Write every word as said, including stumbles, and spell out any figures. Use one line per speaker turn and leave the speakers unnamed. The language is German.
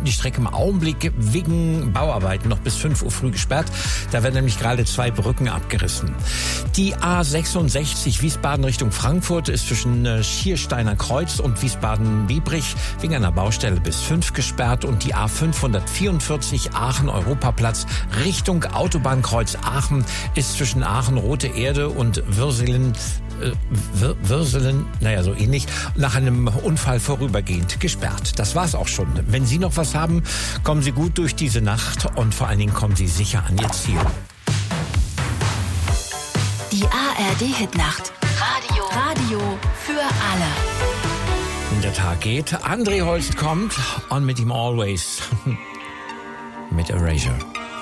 die Strecke im Augenblick wegen Bauarbeiten noch bis fünf Uhr früh gesperrt. Da werden nämlich gerade zwei Brücken abgerissen. Die A sechsundsechzig Wiesbaden Richtung Frankfurt ist zwischen Schiersteiner Kreuz und Wiesbaden-Biebrich wegen einer Baustelle bis fünf gesperrt. Und die A fünfhundertvierundvierzig Aachen-Europaplatz Richtung Autobahnkreuz Aachen ist zwischen Aachen-Rote Erde und Würselen Wir- Würselen, naja, so ähnlich, nach einem Unfall vorübergehend gesperrt. Das war's auch schon. Wenn Sie noch was haben, kommen Sie gut durch diese Nacht und vor allen Dingen kommen Sie sicher an Ihr Ziel.
Die A R D-Hitnacht. Radio. Radio für alle.
Der Tag geht. André Holst kommt und mit ihm Always. Mit Erasure.